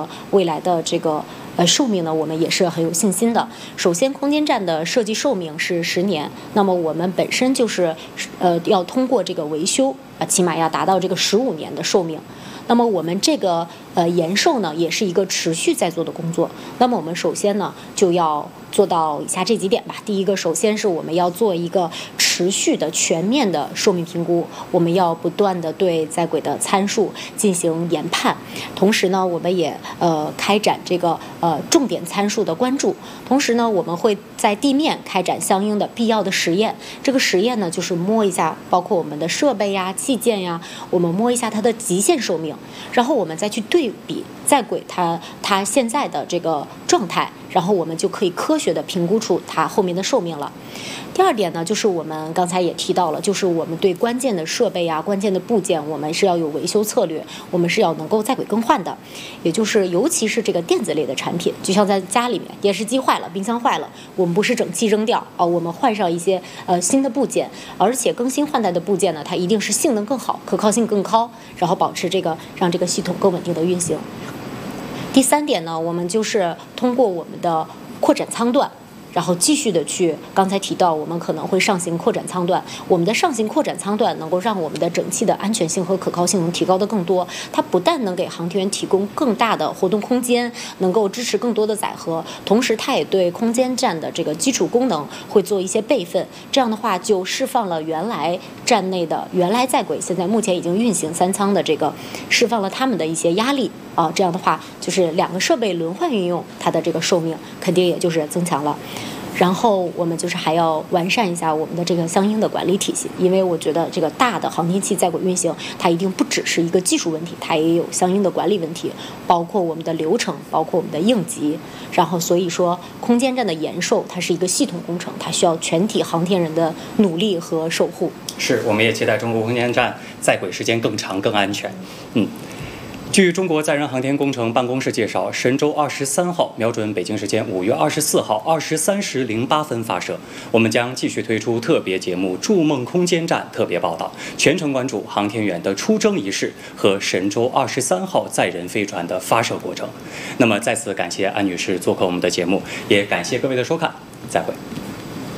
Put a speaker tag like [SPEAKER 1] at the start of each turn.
[SPEAKER 1] 未来的这个寿命呢，我们也是很有信心的。首先，空间站的设计寿命是10年，那么我们本身就是要通过这个维修起码要达到这个15年的寿命。那么我们这个延寿呢，也是一个持续在做的工作。那么我们首先呢，就要做到以下这几点吧。第一个，首先是我们要做一个持续的全面的寿命评估，我们要不断的对在轨的参数进行研判，同时呢，我们也开展这个重点参数的关注，同时呢，我们会在地面开展相应的必要的实验。这个实验呢，就是摸一下，包括我们的设备呀、器件呀，我们摸一下它的极限寿命，然后我们再去对比在轨它现在的这个状态，然后我们就可以科学的评估出它后面的寿命了。第二点呢，就是我们刚才也提到了，就是我们对关键的设备啊、关键的部件，我们是要有维修策略，我们是要能够在轨更换的。也就是尤其是这个电子类的产品，就像在家里面，电视机坏了、冰箱坏了，我们不是整期扔掉我们换上一些新的部件，而且更新换代的部件呢，它一定是性能更好、可靠性更高，然后保持让这个系统更稳定的运行。第三点呢，我们就是通过我们的扩展舱段，然后继续的去，刚才提到我们可能会上行扩展舱段，我们的上行扩展舱段能够让我们的整器的安全性和可靠性能提高的更多。它不但能给航天员提供更大的活动空间，能够支持更多的载荷，同时它也对空间站的这个基础功能会做一些备份。这样的话，就释放了原来站内的原来在轨，现在目前已经运行3舱的这个，释放了他们的一些压力这样的话，就是2个设备轮换运用，它的这个寿命肯定也就是增强了。然后我们就是还要完善一下我们的这个相应的管理体系，因为我觉得这个大的航天器在轨运行，它一定不只是一个技术问题，它也有相应的管理问题，包括我们的流程，包括我们的应急。然后所以说，空间站的延寿它是一个系统工程，它需要全体航天人的努力和守护。
[SPEAKER 2] 是，我们也期待中国空间站在轨时间更长、更安全。据中国载人航天工程办公室介绍，神舟23号瞄准北京时间5月24号23时08分发射。我们将继续推出特别节目《筑梦空间站》特别报道，全程关注航天员的出征仪式和神舟23号载人飞船的发射过程。那么，再次感谢安女士做客我们的节目，也感谢各位的收看，再会。